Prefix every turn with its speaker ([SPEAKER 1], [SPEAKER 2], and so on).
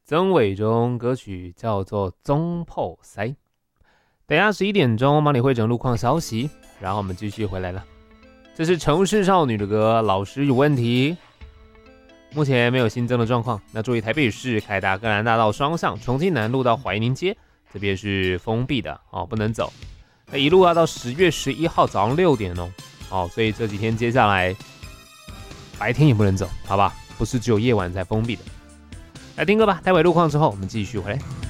[SPEAKER 1] 曾伟忠，歌曲叫做《中破塞》。等一下11点钟帮你汇整路况消息，然后我们继续回来了。这是城市少女的歌，老师有问题。目前没有新增的状况。那注意，台北市凯达格兰大道双向重庆南路到怀宁街这边是封闭的哦，不能走。那一路要到10月11号早上6点哦，所以这几天接下来白天也不能走，好吧？不是只有夜晚才封闭的。来听歌吧，待会路况之后我们继续回来。